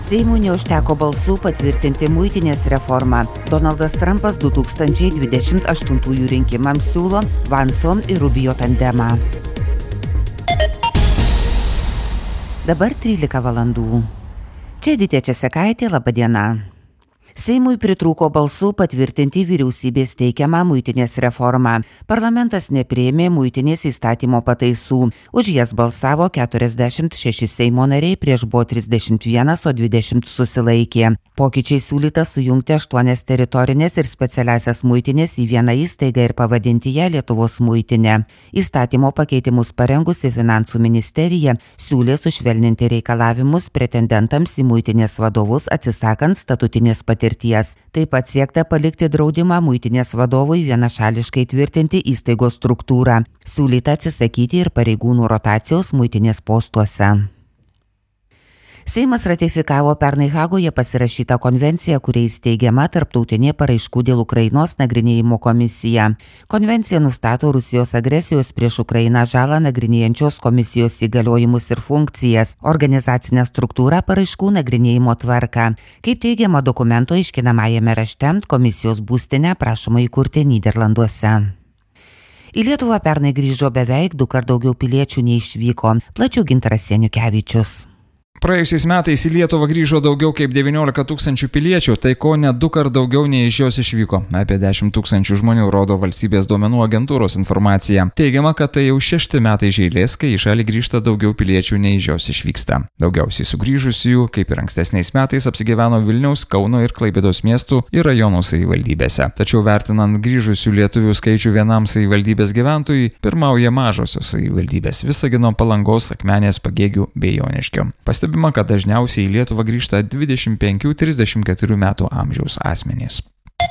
Seimui neužteko balsų patvirtinti muitinės reformą. Donaldas Trumpas 2028 rinkimams siūlo Vanso ir Rubio tandemą. Dabar 13 valandų. Čia Editė Česekaitė, laba diena. Seimui pritrūko balsų patvirtinti vyriausybės teikiamą muitinės reformą. Parlamentas nepriėmė muitinės įstatymo pataisų. Už jas balsavo 46 Seimo nariai, prieš buvo 31, o 20 susilaikė. Pokyčiai siūlyta sujungti 8 teritorinės ir specialiasias muitinės į vieną įstaigą ir pavadinti ją Lietuvos muitinę. Įstatymo pakeitimus parengusi Finansų ministerija siūlė sušvelninti reikalavimus pretendentams į muitinės vadovus atsisakant statutinės patirties. Taip pat siekta palikti draudimą muitinės vadovui vienašališkai tvirtinti įstaigos struktūrą. Siūlyta atsisakyti ir pareigūnų rotacijos muitinės postuose. Seimas ratifikavo pernai Hagoje pasirašytą konvenciją, kuria įsteigiama tarptautinė paraiškų dėl Ukrainos nagrinėjimo komisija. Konvencija nustato Rusijos agresijos prieš Ukrainą žalą nagrinėjančios komisijos įgaliojimus ir funkcijas, organizacinę struktūrą, paraiškų nagrinėjimo tvarką. Kaip teigiama dokumento aiškinamajame rašte, komisijos būstinę prašoma įkurti Nyderlanduose. Į Lietuvą pernai grįžo beveik 2 daugiau piliečių nei išvyko. Plačiau Gintaras Seniukevičius. Praėjusiais metais į Lietuvą grįžo daugiau kaip 19 tūkstančių piliečių, tai ko net 2 kart daugiau nei iš jos išvyko. Apie 10 tūkstančių žmonių rodo valstybės duomenų agentūros informacija. Teigiama, kad tai jau 6 metai iš eilės, kai į šalį grįžta daugiau piliečių nei iš jos išvyksta. Daugiausiai sugrįžusių, kaip ir ankstesniais metais, apsigyveno Vilniaus, Kauno ir Klaipėdos miestų ir rajonų savivaldybėse. Tačiau vertinant grįžusių lietuvių skaičių vienam savivaldybės gyventojui, pirmauja mažosios savivaldybės Visagino, Palangos, Akmenės, Pagėgių bei Joniškio. Pastebima, kad dažniausiai į Lietuvą grįžta 25-34 metų amžiaus asmenys.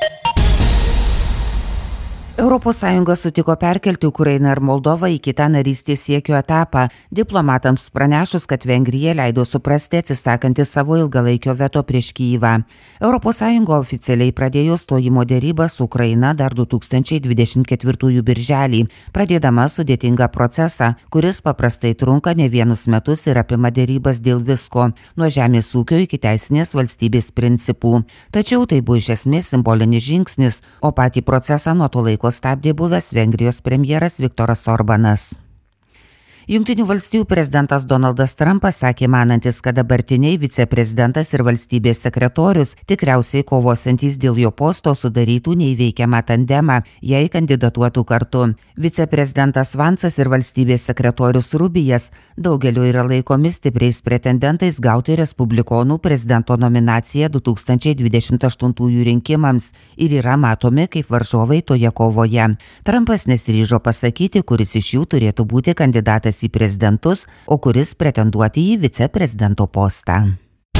ES sutiko perkelti Ukrainą ir Moldovą į kitą narystės siekio etapą, diplomatams pranešus, kad Vengrija leido suprasti atsisakanti savo ilgalaikio veto prieš Kyjivą. ES oficialiai pradėjo stojimo dėrybą su Ukraina dar 2024 birželį, pradėdama sudėtingą procesą, kuris paprastai trunka ne vienus metus ir apima dėrybas dėl visko, nuo žemės ūkio iki teisinės valstybės principų. Tačiau tai buvo iš esmės simbolinis žingsnis, o patį procesą nuo to laiko stabdė buvęs Vengrijos premjeras Viktoras Orbanas. Jungtinių valstijų prezidentas Donaldas Trumpas sakė manantis, kad dabartiniai viceprezidentas ir valstybės sekretorius tikriausiai kovosiantys dėl jo posto sudarytų neįveikiamą tandemą, jei kandidatuotų kartu. Viceprezidentas Vansas ir valstybės sekretorius Rubijas daugeliu yra laikomi stipriais pretendentais gauti respublikonų prezidento nominaciją 2028 rinkimams ir yra matomi kaip varžovai toje kovoje. Trumpas nesiryžo pasakyti, kuris iš jų turėtų būti kandidatas į prezidentus, o kuris pretenduoti į viceprezidento postą.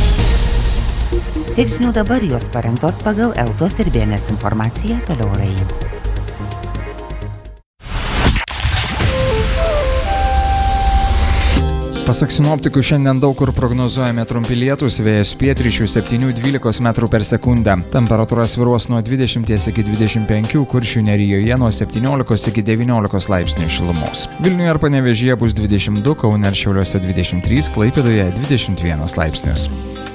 Tiek žinių dabar, jos parengtos pagal Eltos ir BNS informaciją, toliau orai. Pasak sinoptikų, šiandien daug kur prognozuojami trumpi lietūs, vėjas pietryčių 7-12 metrų per sekundę. Temperatūra svyruos nuo 20 iki 25, Kuršių nerijoje nuo 17 iki 19 laipsnių šilumos. Vilniuje ir Panevėžyje bus 22, Kaune ir Šiauliuose 23, Klaipėdoje 21 laipsnius.